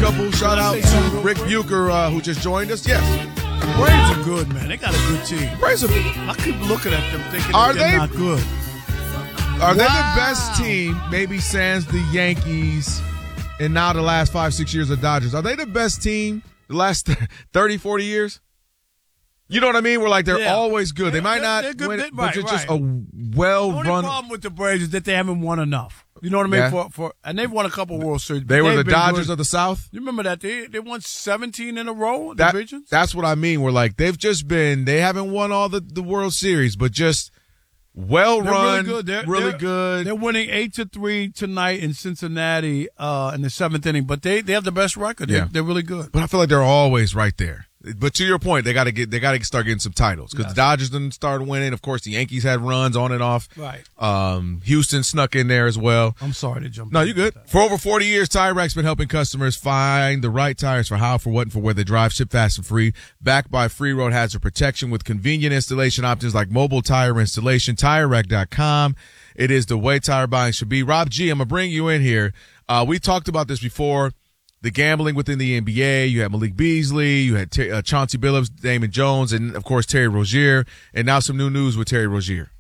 couple. Shout out to Rick Bucher, who just joined us. Yes. Braves are good, man. They got a good team. Braves are. I keep looking at them thinking they're not good. Are they the best team, maybe sans the Yankees and now the last 5-6 years of Dodgers? Are they the best team the last 30, 40 years? You know what I mean? We're like, they're always good. They might not win it, but it's just a well-run. The only problem with the Braves is that they haven't won enough. You know what I mean? And they've won a couple World Series. They were the Dodgers of the South? You remember that? They won 17 in a row, divisions? That's what I mean. We're like, they haven't won all the World Series, but just well-run, really good. They're winning 8-3 tonight in Cincinnati in the seventh inning, but they have the best record. They're really good. But I feel like they're always right there. But to your point, they got to start getting some titles because the Dodgers didn't start winning. Of course, the Yankees had runs on and off. Right. Houston snuck in there as well. I'm sorry to jump. No, you're good. For over 40 years, Tire Rack's been helping customers find the right tires for how, for what, and for where they drive. Ship fast and free. Backed by free road hazard protection with convenient installation options like mobile tire installation. TireRack.com. It is the way tire buying should be. Rob G, I'm gonna bring you in here. We talked about this before. The gambling within the NBA, you had Malik Beasley, you had Chauncey Billups, Damon Jones, and, of course, Terry Rozier. And now some new news with Terry Rozier.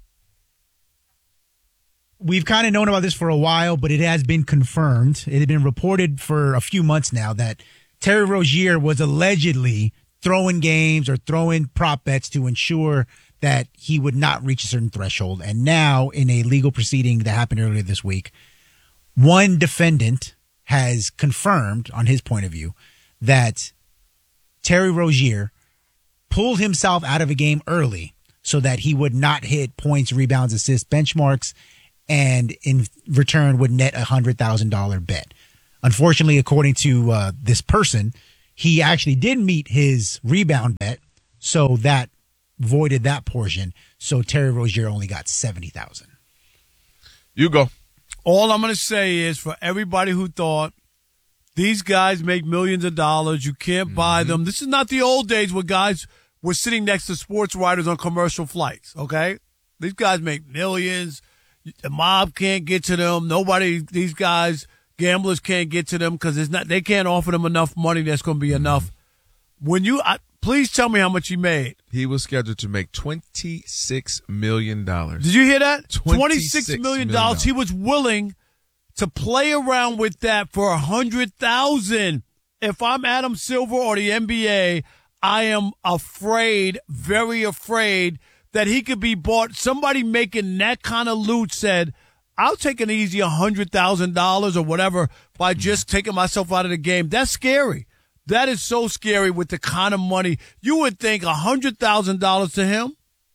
We've kind of known about this for a while, but it has been confirmed. It had been reported for a few months now that Terry Rozier was allegedly throwing games or throwing prop bets to ensure that he would not reach a certain threshold. And now, in a legal proceeding that happened earlier this week, one defendant has confirmed, on his point of view, that Terry Rozier pulled himself out of a game early so that he would not hit points, rebounds, assists, benchmarks, and in return would net a $100,000 bet. Unfortunately, according to this person, he actually did meet his rebound bet, so that voided that portion. So Terry Rozier only got $70,000. You go. All I'm going to say is for everybody who thought these guys make millions of dollars, you can't buy them. This is not the old days where guys were sitting next to sports writers on commercial flights, okay? These guys make millions. The mob can't get to them. These guys, gamblers can't get to them because they can't offer them enough money that's going to be enough. Please tell me how much he made. He was scheduled to make $26 million. Did you hear that? $26 million. He was willing to play around with that for $100,000. If I'm Adam Silver or the NBA, I am afraid, very afraid, that he could be bought. Somebody making that kind of loot said, I'll take an easy $100,000 or whatever by just taking myself out of the game. That's scary. That is so scary with the kind of money. You would think $100,000 to him?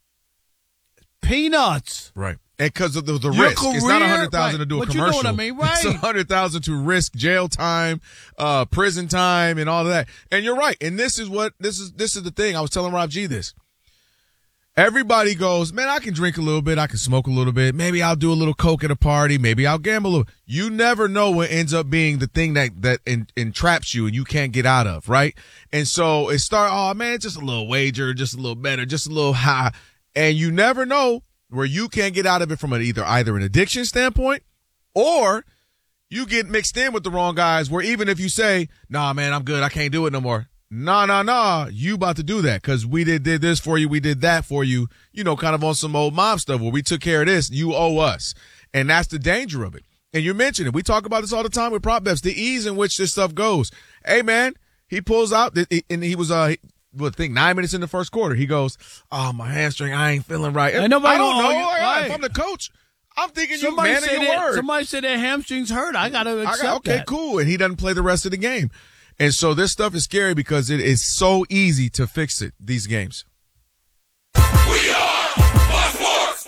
Peanuts. Right. And because of the risk. Career, it's not $100,000 to do a but commercial. You know what I mean, right? It's $100,000 to risk jail time, prison time, and all of that. And you're right. And this is the thing. I was telling Rob G this. Everybody goes, man, I can drink a little bit. I can smoke a little bit. Maybe I'll do a little coke at a party. Maybe I'll gamble a little. You never know what ends up being the thing that entraps you and you can't get out of, right? And so it oh, man, just a little wager, just a little better, just a little high. And you never know where you can't get out of it from either an addiction standpoint or you get mixed in with the wrong guys where even if you say, nah, man, I'm good. I can't do it no more. Nah. You about to do that because we did this for you. We did that for you, kind of on some old mob stuff where we took care of this. You owe us. And that's the danger of it. And you mentioned it. We talk about this all the time with prop bets, the ease in which this stuff goes. Hey, man, he pulls out and he was, 9 minutes in the first quarter. He goes, oh, my hamstring, I ain't feeling right. I don't know. If I'm the coach, I'm thinking you man of your word. Somebody said their hamstrings hurt. I got to accept that. Okay, cool. And he doesn't play the rest of the game. And so this stuff is scary because it is so easy to fix it, these games. We are Fox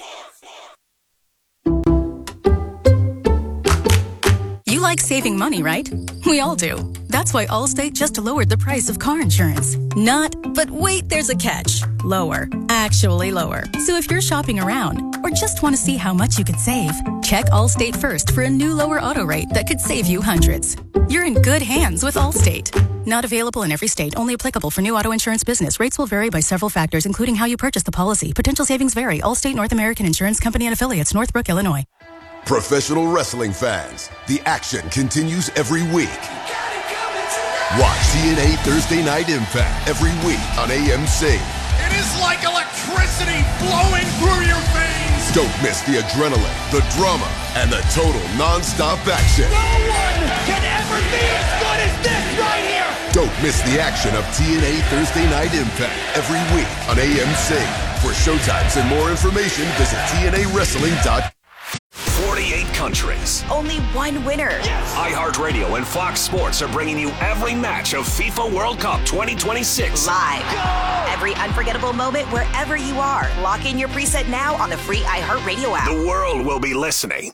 Sports. You like saving money, right? We all do. That's why Allstate just lowered the price of car insurance. But wait, there's a catch. Lower. Actually lower. So if you're shopping around or just want to see how much you could save, check Allstate first for a new lower auto rate that could save you hundreds. You're in good hands with Allstate. Not available in every state. Only applicable for new auto insurance business. Rates will vary by several factors, including how you purchase the policy. Potential savings vary. Allstate North American Insurance Company and Affiliates, Northbrook, Illinois. Professional wrestling fans, the action continues every week. Watch TNA Thursday Night Impact every week on AMC. It is like electricity flowing through your veins. Don't miss the adrenaline, the drama, and the total non-stop action. No one can ever be as good as this right here. Don't miss the action of TNA Thursday Night Impact every week on AMC. For showtimes and more information, visit TNAWrestling.com. 48 countries. Only one winner. Yes. iHeartRadio and Fox Sports are bringing you every match of FIFA World Cup 2026. Live. Go! Every unforgettable moment wherever you are. Lock in your preset now on the free iHeartRadio app. The world will be listening.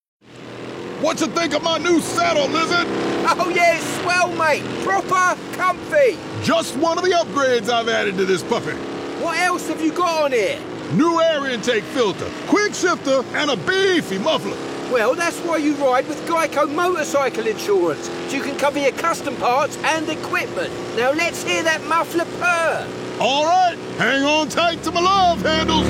What you think of my new saddle, Lizard? Oh yeah, it's swell, mate. Proper comfy. Just one of the upgrades I've added to this puppy. What else have you got on here? New air intake filter, quick shifter, and a beefy muffler. Well, that's why you ride with Geico Motorcycle Insurance, so you can cover your custom parts and equipment. Now let's hear that muffler purr. All right, hang on tight to my love handles.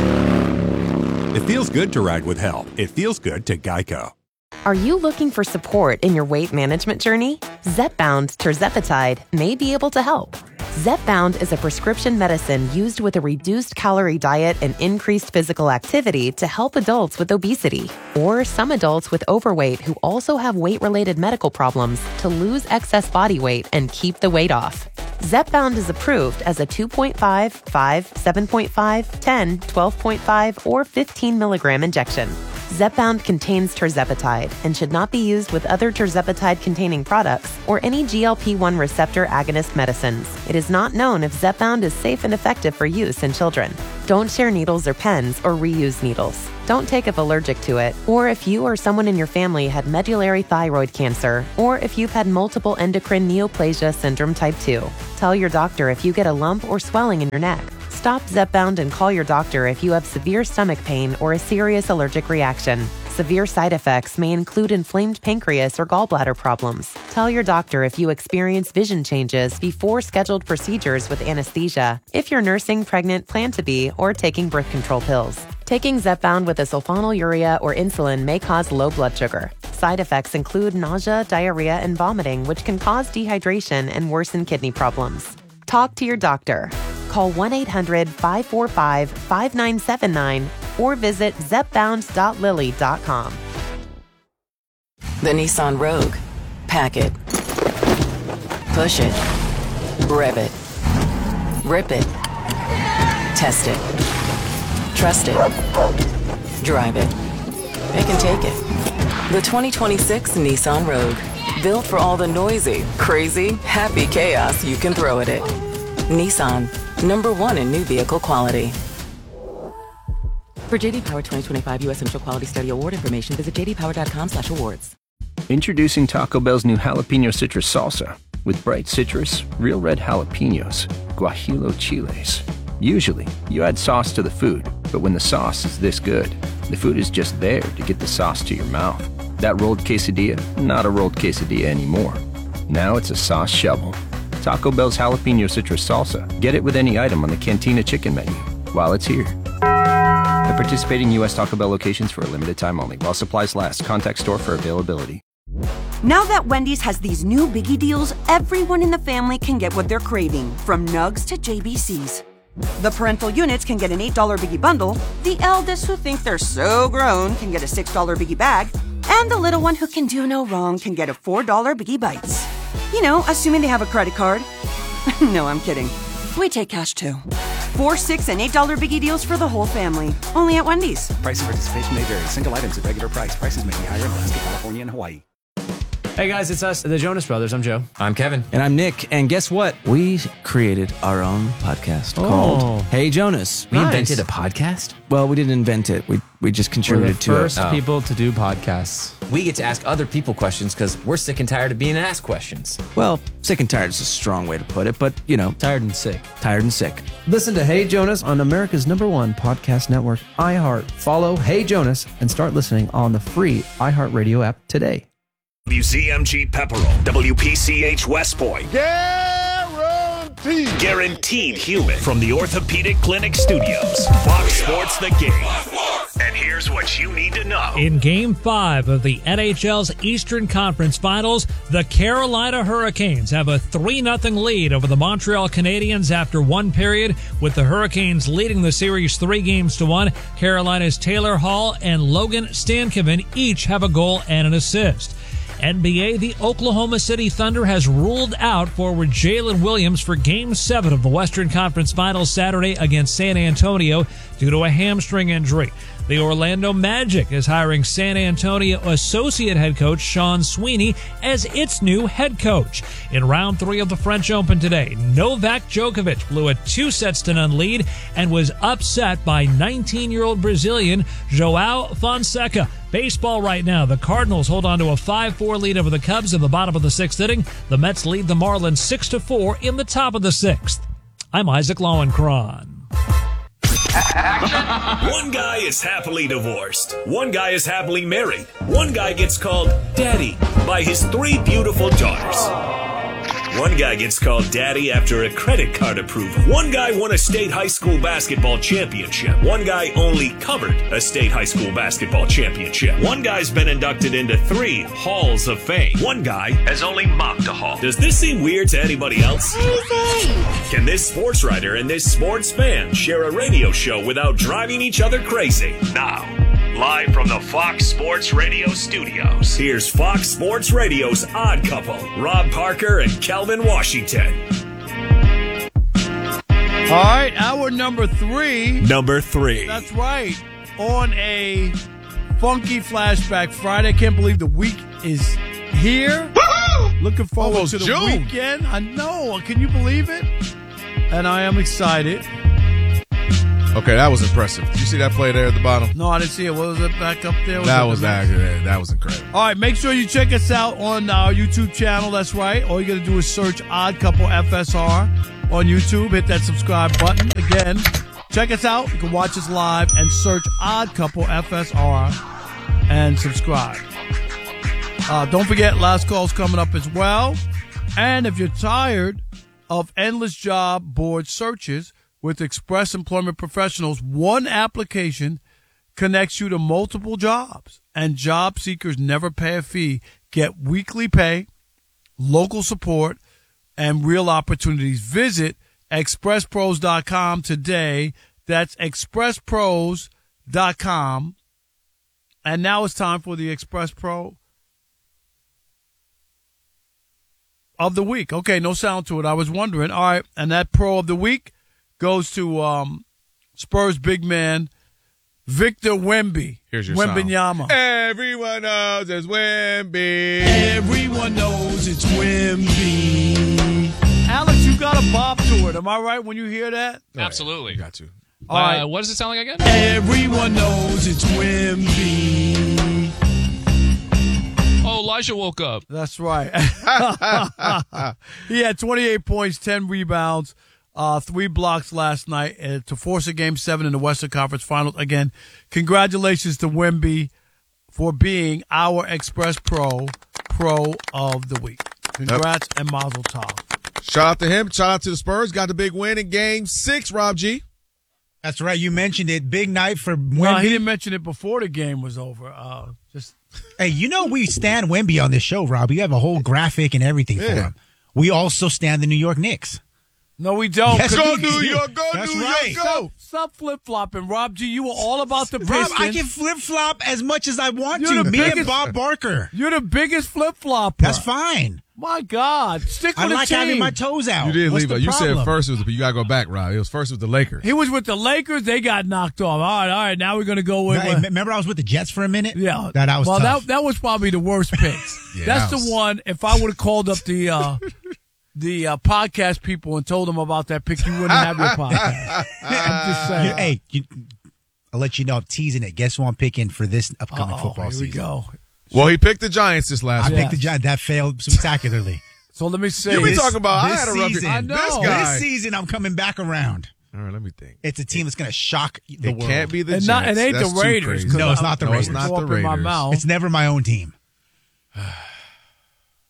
It feels good to ride with help. It feels good to Geico. Are you looking for support in your weight management journey? Zepbound tirzepatide may be able to help. Zepbound is a prescription medicine used with a reduced calorie diet and increased physical activity to help adults with obesity or some adults with overweight who also have weight-related medical problems to lose excess body weight and keep the weight off. Zepbound is approved as a 2.5, 5, 7.5, 10, 12.5, or 15 milligram injection. Zepbound contains tirzepatide and should not be used with other tirzepatide-containing products or any GLP-1 receptor agonist medicines. It is not known if Zepbound is safe and effective for use in children. Don't share needles or pens or reuse needles. Don't take if allergic to it, or if you or someone in your family had medullary thyroid cancer, or if you've had multiple endocrine neoplasia syndrome type 2. Tell your doctor if you get a lump or swelling in your neck. Stop Zepbound and call your doctor if you have severe stomach pain or a serious allergic reaction. Severe side effects may include inflamed pancreas or gallbladder problems. Tell your doctor if you experience vision changes before scheduled procedures with anesthesia, if you're nursing, pregnant, plan to be, or taking birth control pills. Taking Zepbound with a sulfonylurea or insulin may cause low blood sugar. Side effects include nausea, diarrhea, and vomiting, which can cause dehydration and worsen kidney problems. Talk to your doctor. Call 1-800-545-5979 or visit zepbound.lilly.com. The Nissan Rogue. Pack it. Push it. Rev it. Rip it. Test it. Trust it. Drive it. It can take it. The 2026 Nissan Rogue. Built for all the noisy, crazy, happy chaos you can throw at it. Nissan. #1 in new vehicle quality. For JD Power 2025 U.S. Central Quality Study Award information, visit jdpower.com/awards. Introducing Taco Bell's new Jalapeno Citrus Salsa. With bright citrus, real red jalapenos, guajillo chiles. Usually, you add sauce to the food, but when the sauce is this good, the food is just there to get the sauce to your mouth. That rolled quesadilla, not a rolled quesadilla anymore. Now it's a sauce shovel. Taco Bell's Jalapeno Citrus Salsa. Get it with any item on the Cantina Chicken menu while it's here. At participating U.S. Taco Bell locations for a limited time only. While supplies last. Contact store for availability. Now that Wendy's has these new biggie deals, everyone in the family can get what they're craving, from nugs to JBCs. The parental units can get an $8 biggie bundle, the eldest who think they're so grown can get a $6 biggie bag, and the little one who can do no wrong can get a $4 biggie bites. You know, assuming they have a credit card. No, I'm kidding. We take cash too. 4, 6, and $8 biggie deals for the whole family. Only at Wendy's. Price and participation may vary. Single items at regular price. Prices may be higher in Alaska, California, and Hawaii. Hey guys, it's us, the Jonas Brothers. I'm Joe. I'm Kevin. And I'm Nick. And guess what? We created our own podcast called Hey Jonas. We invented a podcast? Well, we didn't invent it. We just contributed to it. We're the first people to do podcasts. We get to ask other people questions because we're sick and tired of being asked questions. Well, sick and tired is a strong way to put it, but, you know. Tired and sick. Tired and sick. Listen to Hey Jonas on America's #1 podcast network, iHeart. Follow Hey Jonas and start listening on the free iHeartRadio app today. WZMG Pepperell, WPCH West Point. Guaranteed. Guaranteed human. From the Orthopedic Clinic Studios, Fox Sports The Game. And here's what you need to know. In Game 5 of the NHL's Eastern Conference Finals, the Carolina Hurricanes have a 3-0 lead over the Montreal Canadiens after one period, with the Hurricanes leading the series 3-1. Carolina's Taylor Hall and Logan Stankoven each have a goal and an assist. NBA, the Oklahoma City Thunder has ruled out forward Jalen Williams for Game 7 of the Western Conference Finals Saturday against San Antonio due to a hamstring injury. The Orlando Magic is hiring San Antonio associate head coach Sean Sweeney as its new head coach. In round 3 of the French Open today, Novak Djokovic blew a 2-0 lead and was upset by 19-year-old Brazilian João Fonseca. Baseball right now, the Cardinals hold on to a 5-4 lead over the Cubs in the bottom of the 6th inning. The Mets lead the Marlins 6-4 in the top of the 6th. I'm Isaac Lowenkron. One guy is happily divorced. One guy is happily married. One guy gets called Daddy by his 3 beautiful daughters. One guy gets called Daddy after a credit card approval. One guy won a state high school basketball championship. One guy only covered a state high school basketball championship. One guy's been inducted into 3 halls of fame. One guy has only mopped a hall. Does this seem weird to anybody else? Can this sports writer and this sports fan share a radio show without driving each other crazy? Now, live from the Fox Sports Radio studios, here's Fox Sports Radio's Odd Couple, Rob Parker and Kelvin Washington. All right, hour number 3. Number 3. That's right. On a funky flashback Friday. Can't believe the week is here. Woo-hoo! Looking forward to the June. weekend. I know. Can you believe it? And I am excited. Okay, that was impressive. Did you see that play there at the bottom? No, I didn't see it. What was it back up there? That was incredible. All right, make sure you check us out on our YouTube channel. That's right. All you got to do is search Odd Couple FSR on YouTube. Hit that subscribe button. Again, check us out. You can watch us live and search Odd Couple FSR and subscribe. Don't forget, last call's coming up as well. And if you're tired of endless job board searches, with Express Employment Professionals, one application connects you to multiple jobs, and job seekers never pay a fee. Get weekly pay, local support, and real opportunities. Visit expresspros.com today. That's expresspros.com. And now it's time for the Express Pro of the week. Okay, no sound to it. I was wondering. All right, and that Pro of the week goes to Spurs big man Victor Wemby. Here's your Wembanyama. Everyone knows it's Wemby. Everyone knows it's Wemby. Alex, you got a bop to it. Am I right when you hear that? Absolutely. You got to. All right. What does it sound like again? Everyone knows it's Wemby. Oh, Elijah woke up. That's right. He had 28 points, 10 rebounds. 3 blocks last night to force a Game 7 in the Western Conference Finals. Again, congratulations to Wemby for being our Express Pro of the week. Congrats and mazel tov. Shout out to him. Shout out to the Spurs. Got the big win in Game 6, Rob G. That's right. You mentioned it. Big night for Wemby. No, he didn't mention it before the game was over. Hey, you know we stand Wemby on this show, Rob. You have a whole graphic and everything for him. We also stand the New York Knicks. No, we don't. Yes, go New York, go That's New right. York, go. Stop flip-flopping, Rob G. You were all about the Pistons. Rob, I can flip-flop as much as I want You're to. Me biggest, and Bob Barker. You're the biggest flip-flopper. That's fine. My God. Stick with I like the team. having my toes out. You did What's leave the it. You problem? said first, but you got to go back, Rob. It was first with the Lakers. He was with the Lakers. They got knocked off. All right. Now we're going to go with. Remember, I was with the Jets for a minute. Yeah, that was tough. That was probably the worst picks. That's the one. If I would have called up the podcast people and told them about that pick, you wouldn't have your podcast. I'm just saying. Hey, I'll let you know. I'm teasing it. Guess who I'm picking for this upcoming football season? Here we go. Well, he picked the Giants this last week. I picked the Giants. That failed spectacularly. So let me see. You be talking about I had a rough season. I know. This guy. This season, I'm coming back around. All right, let me think. It's a team that's going to shock the world. It can't be the And Jets. it ain't That's the too Raiders. crazy. No, it's not the Raiders. It's not the In my Raiders. mouth. It's never my own team.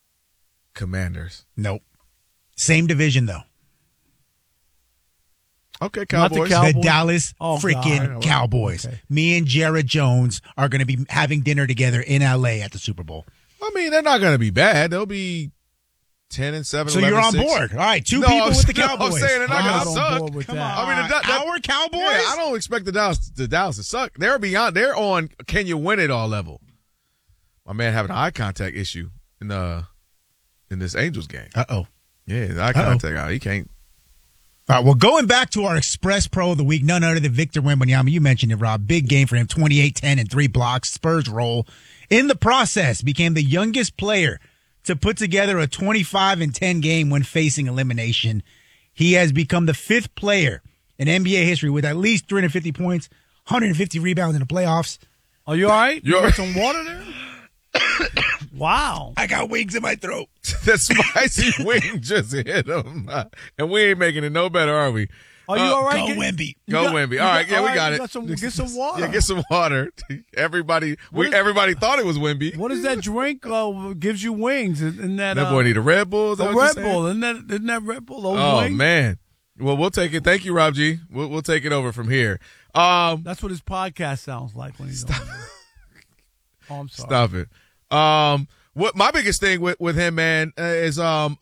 Commanders. Nope. Same division, though. Okay, Not the Cowboys. Cowboys. The Dallas Oh, freaking God. Cowboys. Okay. Me and Jared Jones are going to be having dinner together in L.A. at the Super Bowl. I mean, they're not going to be bad. They'll be 10-7. So you're on 11-6. board. All right, two people with the Cowboys. I'm saying they're not I'm going not to on suck. board with Come that. on. I mean, Our Cowboys? Yeah, I don't expect the Dallas to suck. They're beyond. They're on can you win it all level. My man having an eye contact issue in this Angels game. Uh-oh. Yeah, the eye contact. He can't. All right, well, going back to our Express Pro of the Week, none other than Victor Wembanyama. You mentioned it, Rob. Big game for him, 28, 10, and 3 blocks. Spurs roll. In the process, became the youngest player to put together a 25 and 10 game when facing elimination. He has become the 5th player in NBA history with at least 350 points, 150 rebounds in the playoffs. Are you all right? You You're- got some water there? Wow. I got wings in my throat. The spicy wing just hit him. And we ain't making it no better, are we? Are you all right? Go Wemby. Go Wemby. All right, yeah, we got it. Get some water. Yeah, get some water. Everybody thought it was Wemby. What is that drink gives you wings? Isn't that That boy need a Red Bull. Is that a what you're Red saying? Bull? Isn't that Red Bull? Those Oh, wings? man. Well, we'll take it. Thank you, Rob G. We'll take it over from here. That's what his podcast sounds like when he's on there. Oh, I'm sorry. Stop it. What my biggest thing with him, man, is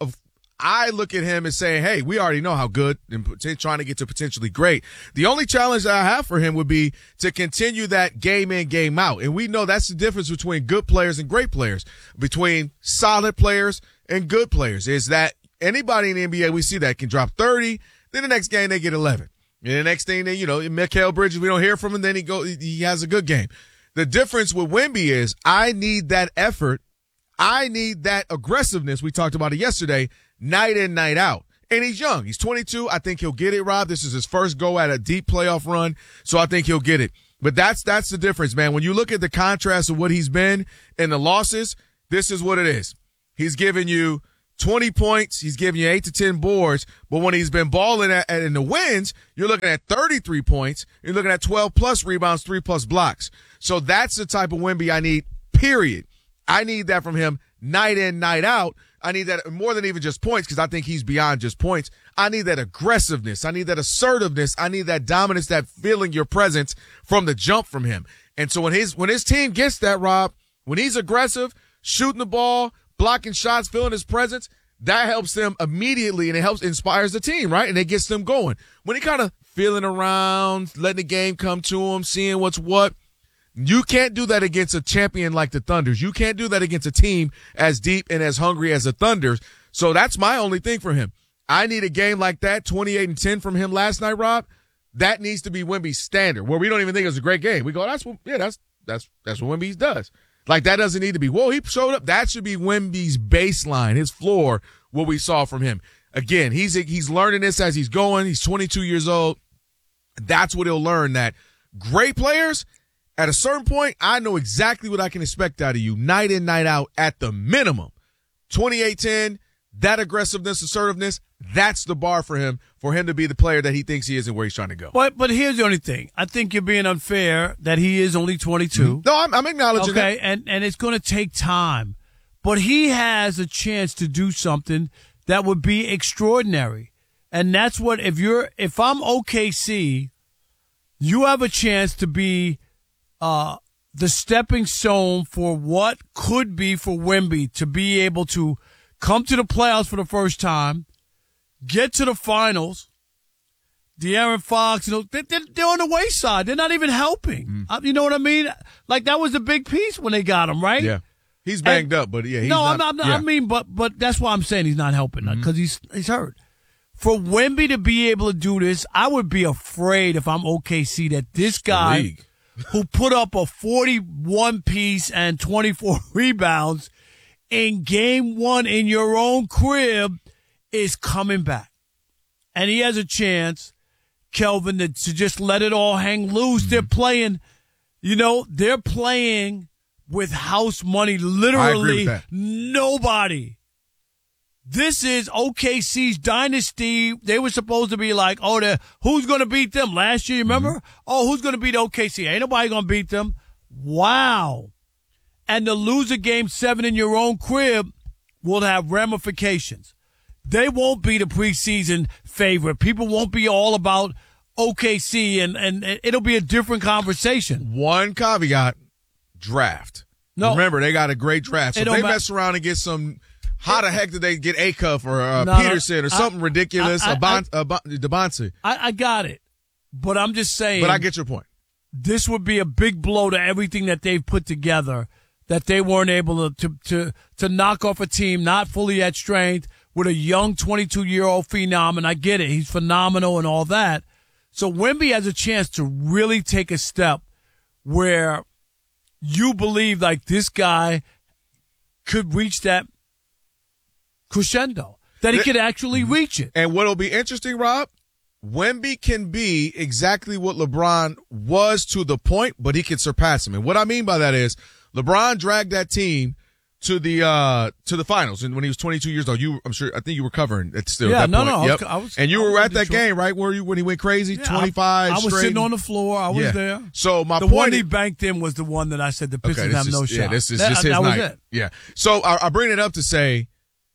I look at him and say, hey, we already know how good and trying to get to potentially great. The only challenge that I have for him would be to continue that game in, game out. And we know that's the difference between good players and great players, between solid players and good players, is that anybody in the NBA we see that can drop 30, then the next game they get 11. And the next thing, Mikal Bridges, we don't hear from him, then he has a good game. The difference with Wemby is I need that effort. I need that aggressiveness. We talked about it yesterday, night in, night out. And he's young. He's 22. I think he'll get it, Rob. This is his first go at a deep playoff run, so I think he'll get it. But that's the difference, man. When you look at the contrast of what he's been and the losses, this is what it is. He's giving you 20 points. He's giving you 8 to 10 boards. But when he's been balling in the wins, you're looking at 33 points. You're looking at 12-plus rebounds, 3-plus blocks. So that's the type of Wemby I need, period. I need that from him night in, night out. I need that more than even just points because I think he's beyond just points. I need that aggressiveness. I need that assertiveness. I need that dominance, that feeling your presence from the jump from him. And so when his team gets that, Rob, when he's aggressive, shooting the ball, blocking shots, feeling his presence, that helps them immediately and it inspires the team, right? And it gets them going. When he kind of feeling around, letting the game come to him, seeing what's what, you can't do that against a champion like the Thunders. You can't do that against a team as deep and as hungry as the Thunders. So that's my only thing for him. I need a game like that, 28 and 10 from him last night, Rob. That needs to be Wemby's standard, where we don't even think it was a great game. We go, that's what Wemby does. Like, that doesn't need to be, whoa, he showed up. That should be Wemby's baseline, his floor, what we saw from him. Again, he's learning this as he's going. He's 22 years old. That's what he'll learn, that great players, at a certain point, I know exactly what I can expect out of you, night in, night out, at the minimum. 28-10, that aggressiveness, assertiveness, that's the bar for him to be the player that he thinks he is and where he's trying to go. But here's the only thing. I think you're being unfair that he is only 22. No, I'm acknowledging that. Okay, and it's going to take time. But he has a chance to do something that would be extraordinary. And that's what, if I'm OKC, you have a chance to be the stepping stone for what could be for Wemby to be able to come to the playoffs for the first time, get to the finals. De'Aaron Fox, they're on the wayside. They're not even helping. You know what I mean? Like, that was a big piece when they got him, right? Yeah. He's banged up, but yeah. He's no, not, I mean, but that's why I'm saying he's not helping, because he's hurt. For Wemby to be able to do this, I would be afraid if I'm OKC that this guy who put up a 41-piece and 24 rebounds in game one in your own crib is coming back. And he has a chance, Kelvin, to just let it all hang loose. They're playing, they're playing with house money, literally nobody. This is OKC's dynasty. They were supposed to be like, who's going to beat them? Last year, you remember? Oh, who's going to beat OKC? Ain't nobody going to beat them. Wow. And to lose a game 7 in your own crib will have ramifications. they won't be the preseason favorite. People won't be all about OKC, and it'll be a different conversation. One caveat, draft. No. Remember, they got a great draft. So if they mess around and get some – how the heck did they get Acuff or Peterson or something ridiculous, Debonce? I got it, but I'm just saying. But I get your point. This would be a big blow to everything that they've put together, that they weren't able to knock off a team not fully at strength with a young 22-year-old phenom, and I get it. He's phenomenal and all that. So Wemby has a chance to really take a step where you believe like this guy could reach that crescendo, that he could actually reach it. And what'll be interesting, Rob, Wemby can be exactly what LeBron was to the point, but he can surpass him. And what I mean by that is LeBron dragged that team to the finals, and when he was 22 years old, I think you were covering it still. Yeah, at that point. I was. And you were at that game, right? Were you when he went crazy? Yeah, 25. I was straight. sitting on the floor. I was there. So the one he banked in was the one that I said the Pistons have no shot. Yeah, this is just his night. Was it. Yeah. So I bring it up to say,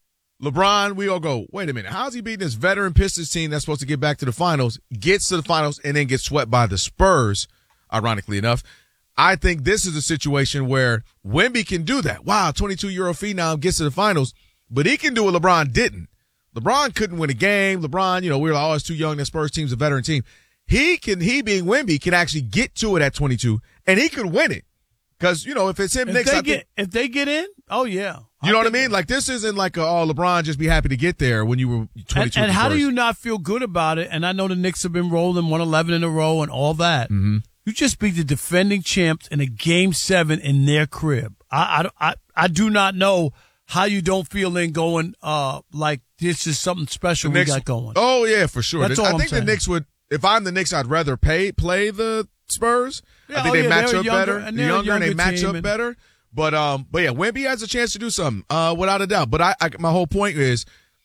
LeBron, we all go, wait a minute, how's he beating this veteran Pistons team that's supposed to get back to the finals, gets to the finals, and then gets swept by the Spurs, ironically enough. I think this is a situation where Wemby can do that. Wow, 22-year-old phenom gets to the finals, but he can do what LeBron didn't. LeBron couldn't win a game. LeBron, we were always too young. That Spurs team's a veteran team. He being Wemby, can actually get to it at 22, and he could win it. Because, if it's him next, if they get in, oh, yeah. You know what I mean? Like, this isn't like, LeBron just be happy to get there when you were 22. And how do you not feel good about it? And I know the Knicks have been rolling 111 in a row and all that. Mm-hmm. You just beat the defending champs in a Game 7 in their crib. I do not know how you don't feel in going like this is something special we got going. Oh, yeah, for sure. That's all I think the Knicks would, if I'm the Knicks, I'd rather play the Spurs. Yeah, I think they match up better. And they're younger and they match up better. But yeah, Wemby has a chance to do something, without a doubt. But my whole point is,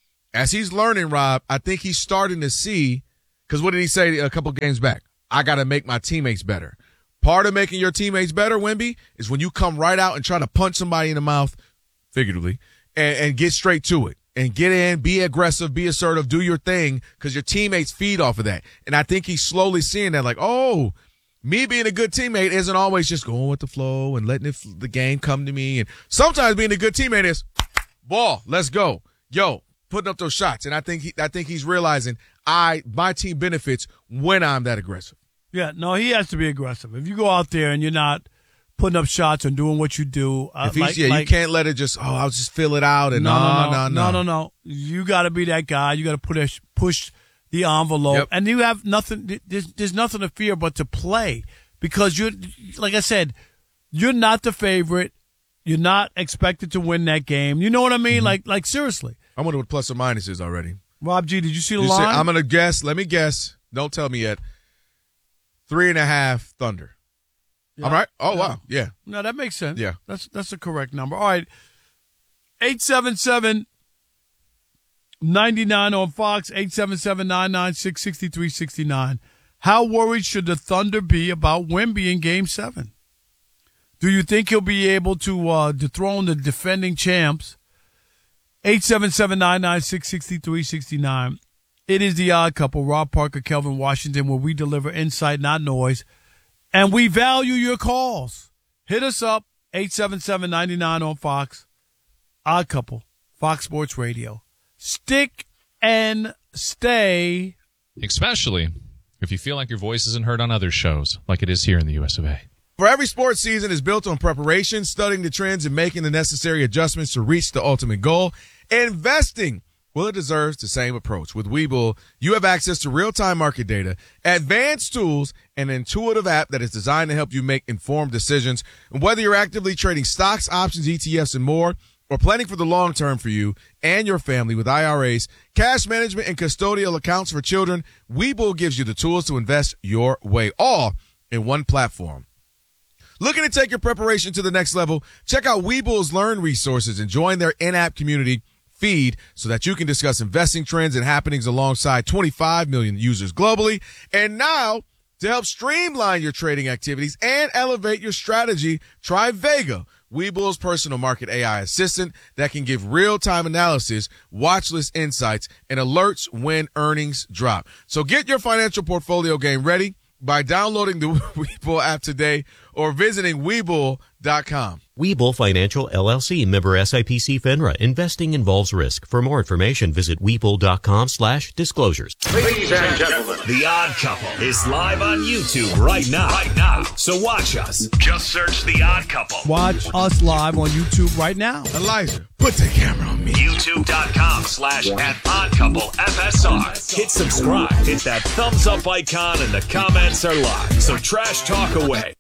as he's learning, Rob, I think he's starting to see, because what did he say a couple games back? I got to make my teammates better. Part of making your teammates better, Wemby, is when you come right out and try to punch somebody in the mouth, figuratively, and get straight to it. And get in, be aggressive, be assertive, do your thing, because your teammates feed off of that. And I think he's slowly seeing that, like, oh, me being a good teammate isn't always just going with the flow and letting the game come to me. And sometimes being a good teammate is, ball, let's go. Yo, putting up those shots. And I think he's realizing my team benefits when I'm that aggressive. Yeah, no, he has to be aggressive. If you go out there and you're not putting up shots and doing what you do, you can't let it just, I'll just fill it out and no. You got to be that guy. You got to push the envelope, yep. And you have nothing. There's nothing to fear but to play, because you're, like I said, you're not the favorite. You're not expected to win that game. You know what I mean? Mm-hmm. Like seriously. I wonder what plus or minus is already. Rob G, did you see the line? I'm gonna guess. Let me guess. Don't tell me yet. 3.5 Thunder. Yeah. All right. Oh, wow. Yeah. No, that makes sense. Yeah. That's the correct number. All right. 877-99 on Fox, 877-996-6369. How worried should the Thunder be about Wemby in Game 7? Do you think he'll be able to dethrone the defending champs? 877-996-6369. It is the Odd Couple, Rob Parker, Kelvin Washington, where we deliver insight, not noise. And we value your calls. Hit us up, 877-99 on Fox. Odd Couple, Fox Sports Radio. Stick and stay. Especially if you feel like your voice isn't heard on other shows, like it is here in the US of A. For every sports season is built on preparation, studying the trends, and making the necessary adjustments to reach the ultimate goal. Investing, well, it deserves the same approach. With Webull, you have access to real-time market data, advanced tools, and an intuitive app that is designed to help you make informed decisions. And whether you're actively trading stocks, options, ETFs, and more, or planning for the long term for you and your family with IRAs, cash management, and custodial accounts for children, Webull gives you the tools to invest your way, all in one platform. Looking to take your preparation to the next level? Check out Webull's Learn resources and join their in-app community feed so that you can discuss investing trends and happenings alongside 25 million users globally. And now, to help streamline your trading activities and elevate your strategy, try Vega, Webull's personal market AI assistant that can give real-time analysis, watch list insights, and alerts when earnings drop. So get your financial portfolio game ready by downloading the Webull app today or visiting Webull.com. Webull Financial LLC, member SIPC FINRA. Investing involves risk. For more information, visit Webull.com/disclosures. Ladies and gentlemen, The Odd Couple is live on YouTube right now. So watch us. Just search The Odd Couple. Watch us live on YouTube right now. Elijah, put the camera on me. YouTube.com/@oddcouplefsr. Hit subscribe. Hit that thumbs up icon and the comments are live. So trash talk away.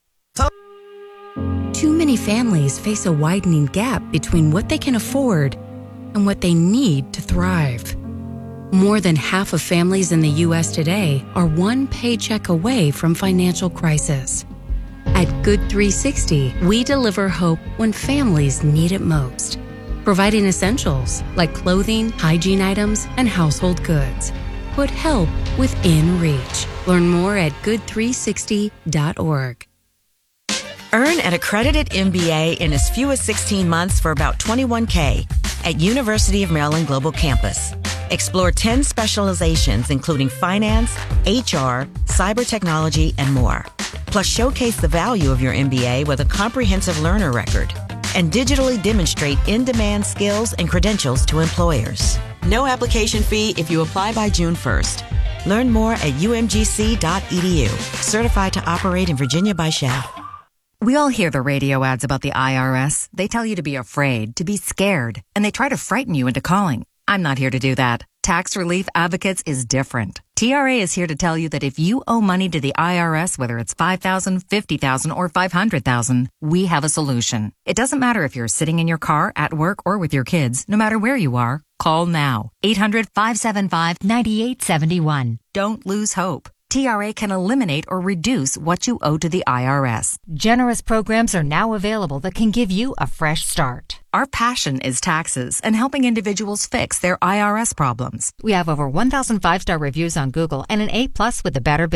Too many families face a widening gap between what they can afford and what they need to thrive. More than half of families in the U.S. today are one paycheck away from financial crisis. At Good 360, we deliver hope when families need it most, providing essentials like clothing, hygiene items, and household goods. Put help within reach. Learn more at good360.org. Earn an accredited MBA in as few as 16 months for about $21K at University of Maryland Global Campus. Explore 10 specializations including finance, HR, cyber technology, and more. Plus showcase the value of your MBA with a comprehensive learner record and digitally demonstrate in-demand skills and credentials to employers. No application fee if you apply by June 1st. Learn more at umgc.edu. Certified to operate in Virginia by SCHEV. We all hear the radio ads about the IRS. They tell you to be afraid, to be scared, and they try to frighten you into calling. I'm not here to do that. Tax Relief Advocates is different. TRA is here to tell you that if you owe money to the IRS, whether it's $5,000, $50,000, or $500,000, we have a solution. It doesn't matter if you're sitting in your car, at work, or with your kids. No matter where you are, call now. 800-575-9871. Don't lose hope. TRA can eliminate or reduce what you owe to the IRS. Generous programs are now available that can give you a fresh start. Our passion is taxes and helping individuals fix their IRS problems. We have over 1,000 5-star reviews on Google and an A+ with the Better Business